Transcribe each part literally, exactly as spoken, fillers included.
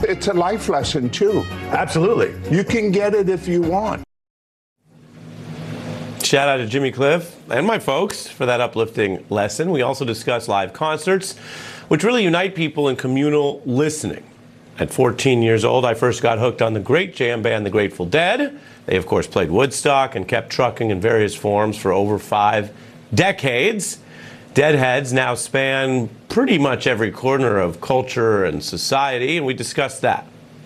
it's a life lesson too. Absolutely. You can get it if you want. Shout out to Jimmy Cliff and my folks for that uplifting lesson. We also discuss live concerts, which really unite people in communal listening. At fourteen years old, I first got hooked on the great jam band, The Grateful Dead. They, of course, played Woodstock and kept trucking in various forms for over five decades. Deadheads now span pretty much every corner of culture and society, and we discussed that.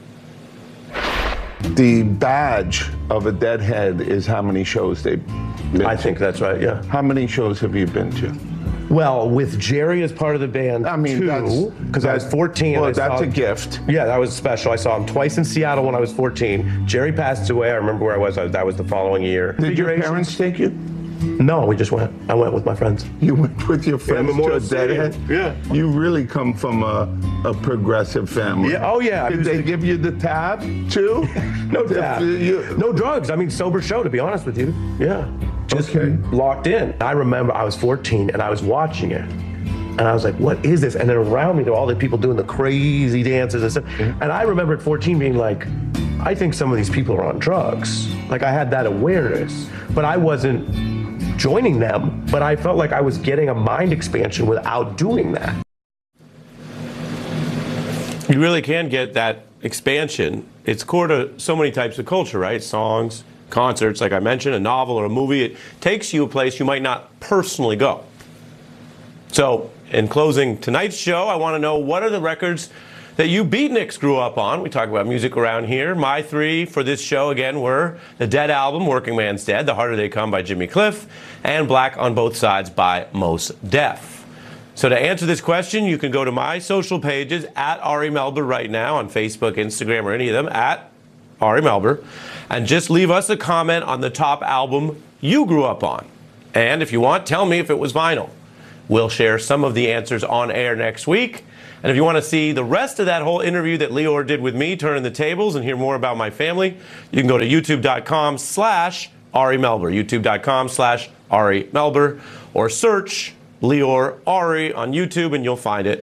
The badge of a Deadhead is how many shows they've been I to. think that's right, yeah. How many shows have you been to? Well, with Jerry as part of the band, I mean, two, because I was fourteen. Well, I that's saw, a gift. Yeah, that was special. I saw him twice in Seattle when I was fourteen. Jerry passed away. I remember where I was. I was that was the following year. Did your parents take you? No, we just went. I went with my friends. You went with your friends to Memorial a Deadhead? Stadium. Yeah. You really come from a, a progressive family. Yeah, oh, yeah. I Did used they to- give you the tab, too? No If tab. you- No drugs. I mean, sober show, to be honest with you. Yeah. Just Okay. locked in. I remember I was fourteen and I was watching it. And I was like, what is this? And then around me, there were all the people doing the crazy dances and stuff. And I remember at fourteen being like, I think some of these people are on drugs. Like, I had that awareness, but I wasn't joining them. But I felt like I was getting a mind expansion without doing that. You really can get that expansion. It's core to so many types of culture, right? Songs, concerts, like I mentioned, a novel or a movie. It takes you a place you might not personally go. So, in closing tonight's show, I want to know, what are the records that you beatniks grew up on? We talk about music around here. My three for this show, again, were the Dead album, Working Man's Dead, The Harder They Come by Jimmy Cliff, and Black on Both Sides by Mos Def. So to answer this question, you can go to my social pages, at Ari Melber right now, on Facebook, Instagram, or any of them, at Ari Melber, and just leave us a comment on the top album you grew up on. And if you want, tell me if it was vinyl. We'll share some of the answers on air next week. And if you want to see the rest of that whole interview that Lior did with me, turning the tables, and hear more about my family, you can go to youtube.com slash Ari Melber, youtube.com slash Ari Melber, or search Lior Ari on YouTube, and you'll find it